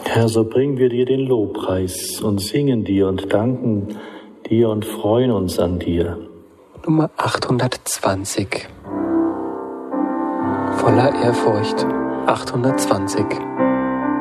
Herr, so bringen wir dir den Lobpreis und singen dir und danken dir und freuen uns an dir. Nummer 820. Voller Ehrfurcht 820.